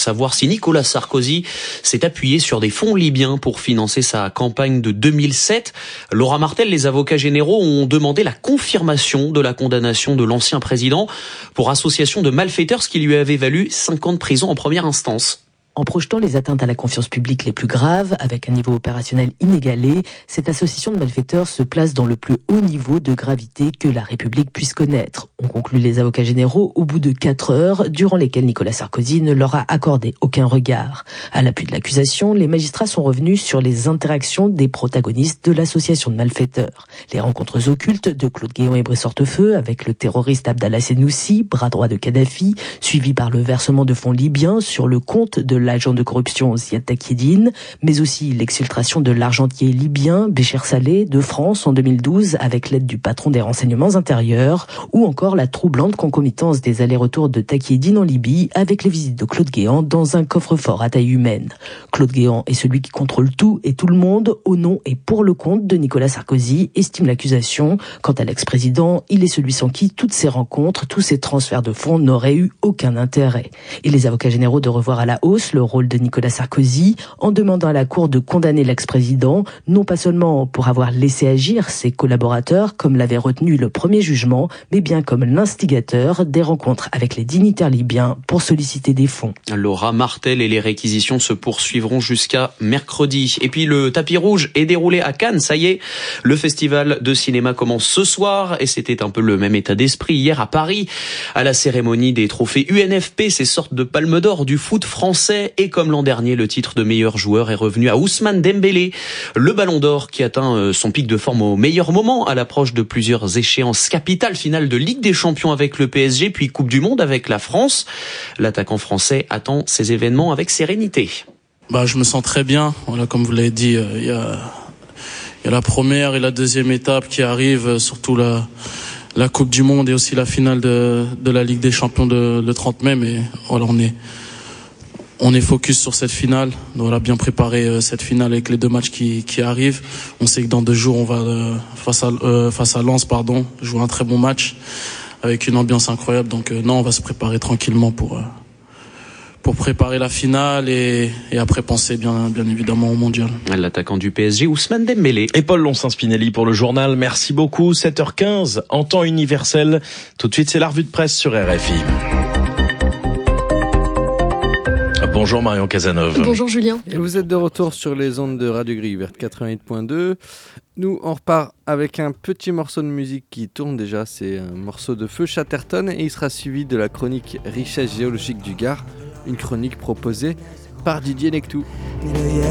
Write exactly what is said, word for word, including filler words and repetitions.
Savoir si Nicolas Sarkozy s'est appuyé sur des fonds libyens pour financer sa campagne de deux mille sept. Laura Martel, les avocats généraux ont demandé la confirmation de la condamnation de l'ancien président pour association de malfaiteurs, ce qui lui avait valu cinq ans de prison en première instance. En projetant les atteintes à la confiance publique les plus graves, avec un niveau opérationnel inégalé, cette association de malfaiteurs se place dans le plus haut niveau de gravité que la République puisse connaître. On conclut les avocats généraux au bout de quatre heures, durant lesquelles Nicolas Sarkozy ne leur a accordé aucun regard. À l'appui de l'accusation, les magistrats sont revenus sur les interactions des protagonistes de l'association de malfaiteurs. Les rencontres occultes de Claude Guéant et Brice Hortefeux avec le terroriste Abdallah Senoussi, bras droit de Kadhafi, suivi par le versement de fonds libyens sur le compte de l'agent de corruption Ziad Takieddine, mais aussi l'exfiltration de l'argentier libyen Bécher Saleh de France en deux mille douze avec l'aide du patron des renseignements intérieurs, ou encore la troublante concomitance des allers-retours de Takieddine en Libye avec les visites de Claude Guéant dans un coffre-fort à taille humaine. Claude Guéant est celui qui contrôle tout et tout le monde au nom et pour le compte de Nicolas Sarkozy, estime l'accusation. Quant à l'ex-président, il est celui sans qui toutes ces rencontres, tous ces transferts de fonds n'auraient eu aucun intérêt. Et les avocats généraux de revoir à la hausse le rôle de Nicolas Sarkozy en demandant à la Cour de condamner l'ex-président, non pas seulement pour avoir laissé agir ses collaborateurs comme l'avait retenu le premier jugement, mais bien comme l'instigateur des rencontres avec les dignitaires libyens pour solliciter des fonds. Laura Martel, et les réquisitions se poursuivront jusqu'à mercredi. Et puis le tapis rouge est déroulé à Cannes, ça y est, le festival de cinéma commence ce soir et c'était un peu le même état d'esprit hier à Paris, à la cérémonie des trophées U N F P, ces sortes de palmes d'or du foot français. Et comme l'an dernier, le titre de meilleur joueur est revenu à Ousmane Dembélé, le ballon d'or qui atteint son pic de forme au meilleur moment à l'approche de plusieurs échéances capitales, finale de Ligue des Champions avec le P S G, puis Coupe du Monde avec la France. L'attaquant français attend ces événements avec sérénité. Bah, je me sens très bien. Voilà, comme vous l'avez dit, il euh, y a, il y a la première et la deuxième étape qui arrivent, surtout la, la Coupe du Monde et aussi la finale de, de la Ligue des Champions de, le trente mai. Mais voilà, on est On est focus sur cette finale. Donc, on a bien préparé euh, cette finale avec les deux matchs qui, qui arrivent. On sait que dans deux jours, on va euh, face à euh, face à Lens, pardon, jouer un très bon match avec une ambiance incroyable. Donc euh, non, on va se préparer tranquillement pour euh, pour préparer la finale et, et après penser bien bien évidemment au mondial. L'attaquant du P S G, Ousmane Dembélé. Et Paul Lonsin-Spinelli pour le journal. Merci beaucoup. sept heures quinze en temps universel. Tout de suite, c'est la revue de presse sur R F I. Bonjour Marion Cazeneuve. Bonjour Julien. Et vous êtes de retour sur les ondes de Radio Gris Verte quatre-vingt-huit point deux. Nous, on repart avec un petit morceau de musique qui tourne déjà. C'est un morceau de Feu Chatterton et il sera suivi de la chronique Richesse géologique du Gard. Une chronique proposée par Didier Nectou. Mira,